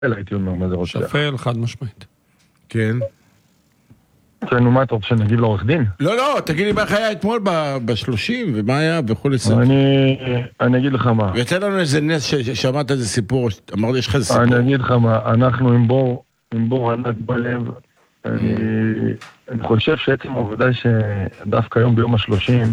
הייתי אומר מה זה רוצח. שפל, חד משמעית. כן. כן, מה אתה רוצה שנגיד לעורך דין? לא, תגיד לי מה היה אתמול ב-30 ומה היה וכל זה. אני אגיד לך מה. ויצא לנו איזה נס ששמעת איזה סיפור, אמר לי יש לך איזה סיפור. אני אגיד לך מה, אנחנו עם בור ענק בלב. אני חושב שעצם העובדה שדווקא היום ביום ה-30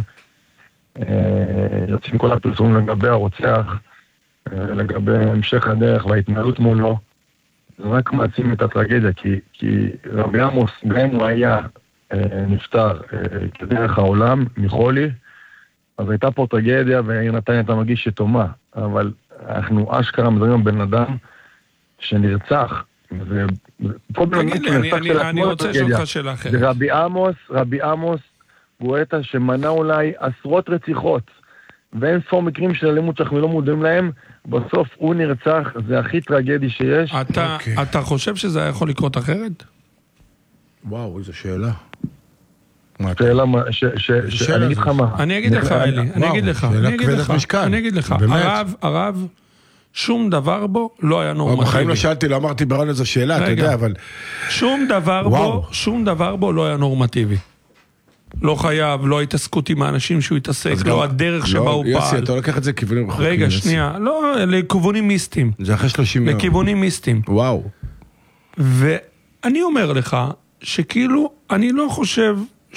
יוצאים כל הפרסום לגבי הרוצח, לגבי המשך הדרך וההתנהלות מולו, זה רק מעצים את הטרגדיה, כי רבי עמוס, גם אם הוא היה נפטר כדרך העולם, מחולי, אז הייתה פה טרגדיה, והעיר נתניה אתה מגיש שתומה, אבל אנחנו אשכרה מדברים על בן אדם שנרצח, תגיד לי, אני רוצה לשאול לך שאלה אחרת. זה רבי עמוס, גואטה שמנה אולי עשרות רציחות, ואין ספור מקרים של אלימות שאנחנו לא מודעים להם, בסוף הוא נרצח, זה הכי טרגדי שיש. אתה חושב שזה היה יכול לקרות אחרת? וואו, איזו שאלה. שאלה מה, אני אגיד לך מה. אני אגיד לך, אלי, אני אגיד לך, הרב, שום דבר בו לא היה נורמטיבי. בחיים לא שאלתי, לא אמרתי ברעיון איזו שאלה, אתה יודע, אבל... שום דבר בו לא היה נורמטיבי. לא חייב, לא התעסקות עם האנשים שהוא התעסק, לא הדרך שבה הוא פעל. יוסי, אתה לוקח את זה לכיוונים רחוקים. רגע, שנייה, לא, לכיוונים מיסטיים. זה אחרי 30 יום. לכיוונים מיסטיים. וואו. ואני אומר לך, שכאילו, אני לא חושב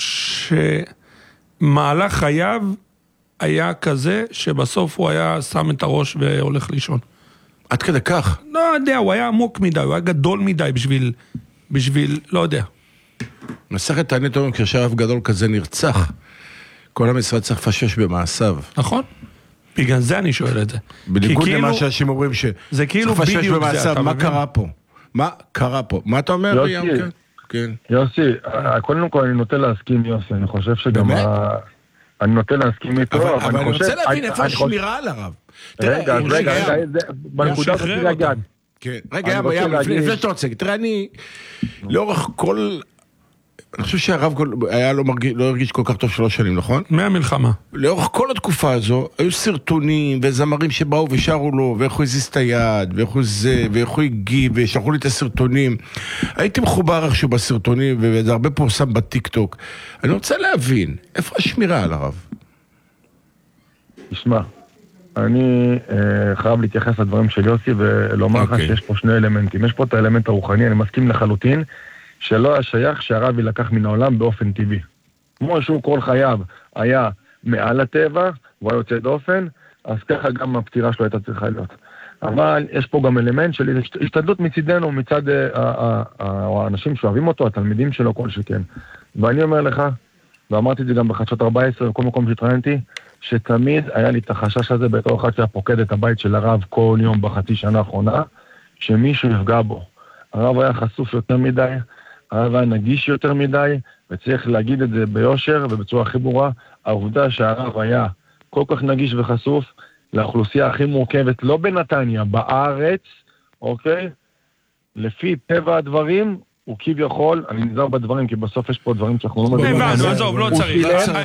שמהלך חייו היה כזה, שבסוף הוא היה שם את הראש והולך לישון. עד כדי כך? לא יודע, הוא היה עמוק מדי, הוא היה גדול מדי בשביל, לא יודע. מסכת תענית אומרים, כשהרב גדול כזה נרצח, כל המשרד צריך לפשש במעשיו. נכון. בגלל זה אני שואל את זה. בניגוד למה שאנשים אומרים זה כאילו בדיוק זה, אתה מה קרה פה? מה קרה פה? מה אתה אומר? יוסי, קודם כל אני נוטה להסכים, יוסי, אני חושב שגם אני נוטה להסכים איתו, אבל אני רוצה להבין איפה השמירה על הרב. רגע, בנקודה הזאת רגע. רגע, לפני שאתה רוצה, תראה, אני לאורך כל... אני חושב שהרב לא הרגיש כל כך טוב 3 שנים, נכון? מהמלחמה. לאורך כל התקופה הזו, היו סרטונים וזמרים שבאו ושרו לו, ואיך הוא הזיז את היד, ואיך הוא זה, ואיך הוא הגיב, ושלחו לי את הסרטונים. הייתי מחובר איכשהו בסרטונים, וזה הרבה פורסם בטיק-טוק. אני רוצה להבין, איפה השמירה על הרב? תשמע, אני חייב להתייחס לדברים של יוסי, ולומר לך שיש פה 2 אלמנטים. יש פה את האלמנט הרוחני, אני מסכים לחלוטין, שלא היה שייך שהרב ילקח מן העולם באופן טבעי. כמו שהוא כל חייו היה מעל הטבע, והוא היה יוצא דופן, אז ככה גם הפטירה שלו הייתה צריכה להיות. אבל יש פה גם אלמנט של השתדלות מצידנו, מצד האנשים שאוהבים אותו, התלמידים שלו, כל שכן. ואני אומר לך, ואמרתי את זה גם בחדשות 14, בכל מקום שהתראיינתי, שתמיד היה לי את החשש הזה בתור אחד שהיה פוקד את הבית של הרב כל יום בחצי שנה האחרונה, שמישהו יפגע בו. הרב היה חשוף יותר מדי, הרב היה נגיש יותר מדי, וצריך להגיד את זה ביושר ובצורה הכי ברורה, העובדה שהרב היה כל כך נגיש וחשוף לאוכלוסייה הכי מורכבת, לא בנתניה, בארץ, אוקיי? לפי טבע הדברים, הוא כביכול, אני נזהר בדברים, כי בסוף יש פה דברים שאנחנו לא מבינים. הבנו, עזוב, לא צריך.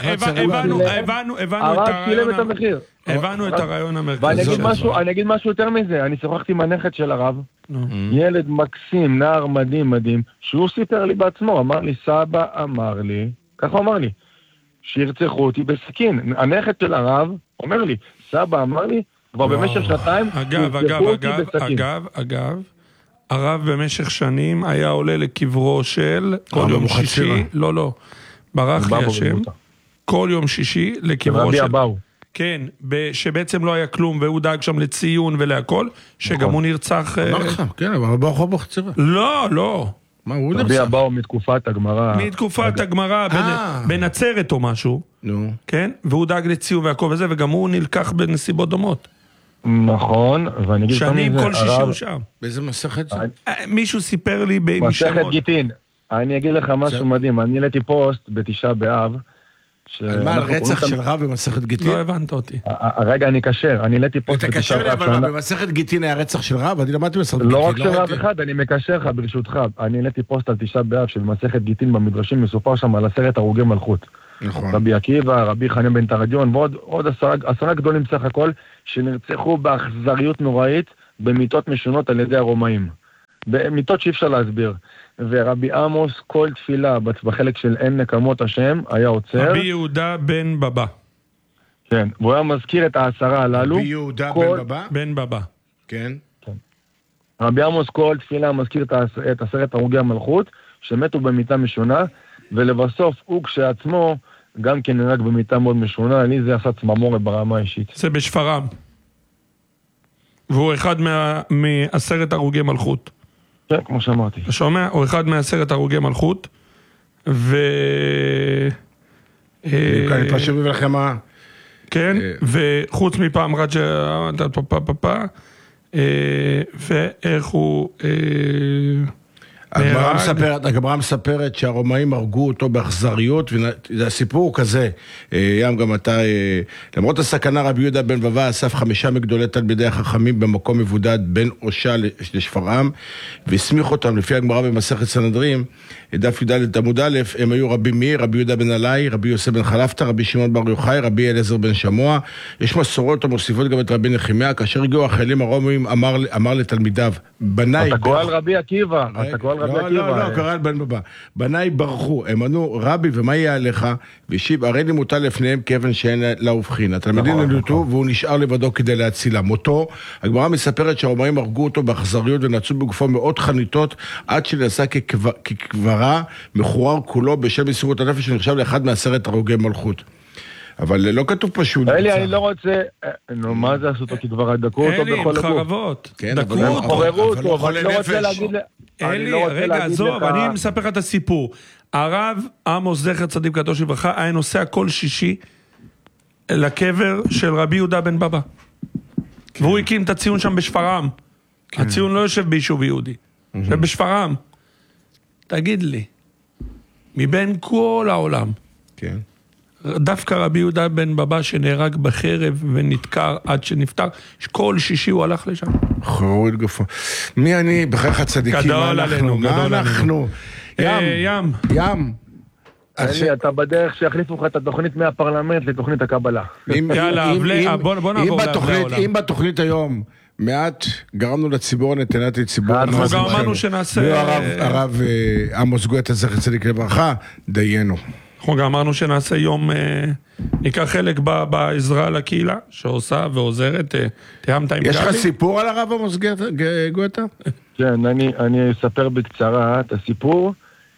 הבנו את הרב שילם את המחיר. הבנו את הרעיון המרכזי. ואני אגיד משהו יותר מזה, אני שוחחתי עם הנכד של הרב, ילד מקסים, נער מדהים, שהוא סיפר לי בעצמו, אמר לי, סבא אמר לי, ככה אמר לי, שירצחו אותי בסכין. הנכד של הרב אומר לי, סבא אמר לי, כבר במשך 2 שירצחו אותי בסכין. אגב, הרב במשך שנים היה עולה לקברו של כל יום שישי, לא, ברח לי השם, כל יום שישי לקברו של... כן, שבעצם לא היה כלום, והוא דאג שם לציון ולהכל, שגם הוא נרצח... אמר לך, כן, אבל ברחוב בחצרה. לא. מה, הוא נרצח? רבי אבאו מתקופת הגמרא. מתקופת הגמרא, בנצרת או משהו. נו. כן, והוא דאג לציון והכל וזה, וגם הוא נלקח בנסיבות דומות. נכון, ואני אגיד... שנים כל שישי הוא שם. באיזה מסכת זה? מישהו סיפר לי מסכת גיטין. אני אגיד לך משהו מדהים, אני העליתי פוסט בתשעה באב, על מה, על רצח של רב במסכת גיטין? לא הבנת אותי. רגע, אני אקשר, אני העליתי פוסט בתשעה באב. אבל במסכת גיטין היה רצח של רב? אני למדתי במסכת גיטין. לא רק של רב אחד, אני מקשר לך ברשותך. אני העליתי פוסט על תשעה באב של מסכת גיטין במדרשים, מסופר שם על 10 הרוגי מלכות. רבי עקיבא, רבי חנין בן תרדיון, ועוד 10 גדולים סך הכל, שנרצחו באכזריות נוראית, במיתות משונות על ידי הרומאים. במיטות שאי אפשר להסביר. ורבי עמוס, כל תפילה בחלק של אין נקמות השם, היה עוצר. רבי יהודה בן בבא. כן, והוא היה מזכיר את 10 הללו. רבי יהודה בן בבא? בן בבא. כן. רבי עמוס כל תפילה מזכיר את 10 הרוגי המלכות, שמתו במיטה משונה, ולבסוף הוא כשעצמו גם כן נראה במיטה מאוד משונה, לי זה עשה צמרמורת ברמה האישית. זה בשפרעם. והוא אחד מ10 הרוגי מלכות. כן, כמו שאמרתי. אתה שומע? הוא אחד מ10 הרוגי מלכות, אני פשוט מביא לכם מה... כן, וחוץ מפעם רג'ה, ואיך הוא... הגמרא מספרת שהרומאים הרגו אותו באכזריות, והסיפור הוא כזה, גם אתה, למרות הסכנה רבי יהודה בן בבא אסף 5 מגדולי תלמידי החכמים במקום מבודד בין אושה לשפרעם, והסמיך אותם לפי הגמרא במסכת סנהדרין, דף י"ד עמוד א', הם היו רבי מאיר, רבי יהודה בן עלי, רבי יוסף בן חלפתא, רבי שמעון בר יוחאי, רבי אליעזר בן שמוע. יש מסורות המוסיפות גם את רבי נחמיה, כאשר הגיעו החיילים הרומאים אמר לתלמידיו, בניי... אתה קורא על רבי עקיבא, לא, קורא על בן בבא. בניי ברחו, הם ענו, רבי, ומה יהיה עליך? והשיב, הרי לי מוטל לפניהם כאבן שאין לה הובחין. התלמידים נלוטו, והוא נשאר לבדו כדי להצילה. מותו, הגמרא מספרת שהרומאים הרגו אותו באכזריות ונעצו בגופו מאות חניתות, עד שנעשה כקברה, מחורר כולו בשל מסירות הנפש, שנחשב לאחד מ10 הרוגי מלכות. אבל לא כתוב פשוט. אלי, אני לא רוצה... נו, מה זה עשו אותו? כי כבר דקו אותו בכל הגוף. אלי, חרבות. דקו אותו. אבל לא רוצה להגיד... אלי, רגע, עזוב, אני מספר לך את הסיפור. הרב עמוס זכר צדיק קדוש לברכה היה נוסע כל שישי לקבר של רבי יהודה בן בבא. והוא הקים את הציון שם בשפרעם. הציון לא יושב ביישוב יהודי. יושב בשפרעם. תגיד לי, מבין כל העולם, כן. דווקא רבי יהודה בן בבא שנהרג בחרב ונתקר עד שנפטר, כל שישי הוא הלך לשם. חרור את גופו. מי אני? בכך הצדיקים. גדול עלינו, גדול עלינו. מה אנחנו? ים. אלי, אתה בדרך שיחליפו לך את התוכנית מהפרלמנט לתוכנית הקבלה. יאללה, בוא נעבור להבלי העולם. אם בתוכנית היום מעט גרמנו לציבור נתנת לציבור. אנחנו גם אמרנו שנעשה... הרב עמוס גואטה זכר צדיק לברכה, דיינו. אנחנו גם אמרנו שנעשה יום, ניקח חלק בעזרה לקהילה, שעושה ועוזרת, תיאמת עם גלי. יש לך סיפור על הרב עמוס גואטה? כן, אני אספר בקצרה את הסיפור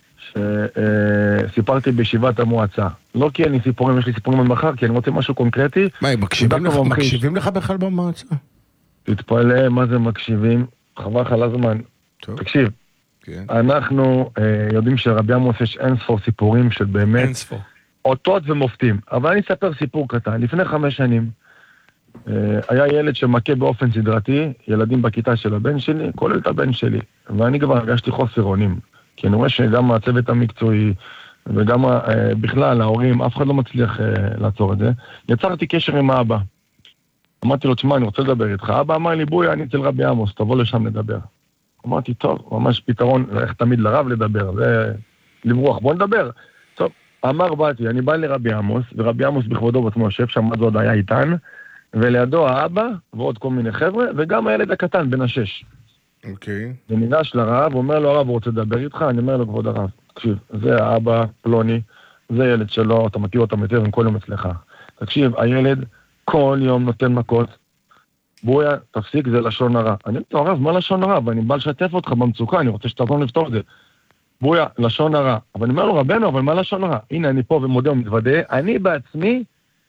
שסיפרתי בישיבת המועצה. לא כי אני סיפורים, יש לי סיפורים ממחר, כי אני רוצה משהו קונקרטי. מה, מקשיבים לך בכלל במועצה? תתפלא, מה זה מקשיבים? חבל לך על הזמן. תקשיב. אנחנו יודעים שרבי עמוס יש אין ספור סיפורים של באמת אותות ומופתים, אבל אני אספר סיפור קטן. לפני 5 שנים היה ילד שמכה באופן סדרתי ילדים בכיתה של הבן שלי, כולל את הבן שלי, ואני כבר הרגשתי חוסר אונים, כי אני רואה שגם הצוות המקצועי וגם בכלל ההורים, אף אחד לא מצליח לעצור את זה. יצרתי קשר עם האבא, אמרתי לו, תשמע, אני רוצה לדבר איתך. אבא אמר לי, בואי, אני אצל רבי עמוס, תבוא לשם לדבר. אמרתי, טוב, ממש פתרון, איך תמיד לרב לדבר, זה לברוח, בוא נדבר. טוב, באתי, אני בא לרבי עמוס, ורבי עמוס בכבודו בעצמו יושב שם, אז עוד היה איתן, ולידו האבא, ועוד כל מיני חבר'ה, וגם הילד הקטן, בן 6. אוקיי. וניגש לרב, אומר לו, הרב, הוא רוצה לדבר איתך, אני אומר לו, כבוד הרב, תקשיב, זה האבא, פלוני, זה ילד שלו, אתה מכיר אותם יותר, הם כל יום אצלך. תקשיב, הילד כל יום נותן מכות, בויה, תפסיק, זה לשון הרע. אני אומר לו, הרב, מה לשון הרע? ואני בא לשתף אותך במצוקה, אני רוצה שתעזור לפתור את זה. בויה, לשון הרע. אבל אני אומר לו, רבנו, אבל מה לשון הרע? הנה, אני פה ומודה ומתוודה, אני בעצמי,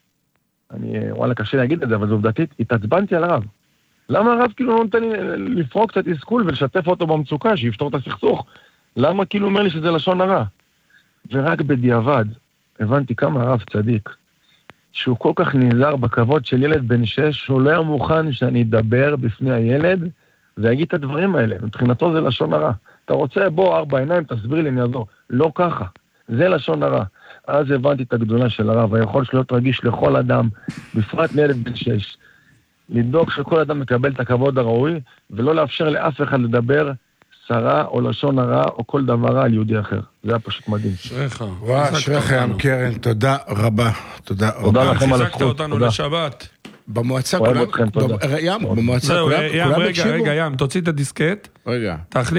וואלה, קשה להגיד את זה, אבל זו עובדתית, התעצבנתי על הרב. למה הרב כאילו לא נותן לי לפרוק קצת תסכול ולשתף אותו במצוקה, שיפתור את הסכסוך? למה כאילו אומר לי שזה לשון הרע? ורק בדיעבד, הבנתי כמה הרב צדיק, שהוא כל כך נזהר בכבוד של ילד בן 6, שהוא לא היה מוכן שאני אדבר בפני הילד, ואגיד את הדברים האלה. מבחינתו זה לשון הרע. אתה רוצה, בוא, 4 עיניים, תסביר לי, אני אעזור. לא ככה. זה לשון הרע. אז הבנתי את הגדולה של הרב, היכול להיות רגיש לכל אדם, בפרט לילד בן 6. לדאוג שכל אדם מקבל את הכבוד הראוי, ולא לאפשר לאף אחד לדבר שרה או לשון הרע או כל דבר רע על יהודי אחר. זה היה פשוט מדהים. שריך. וואו, שריך ים קרן, תודה רבה. תודה רבה. תודה לכם על חיזקת אותנו לשבת. במועצה כולם... ים, במועצה כולם... רגע, ים, תוציא את הדיסקט. רגע.